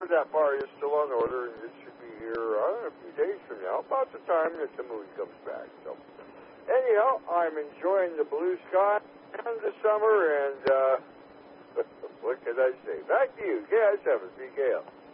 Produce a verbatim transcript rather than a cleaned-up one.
that part is still on order, and it should be here uh, a few days from now, about the time that the moon comes back. So, anyhow, I'm enjoying the blue sky and the summer, and uh, what can I say? Back to you, K I seven, B K L.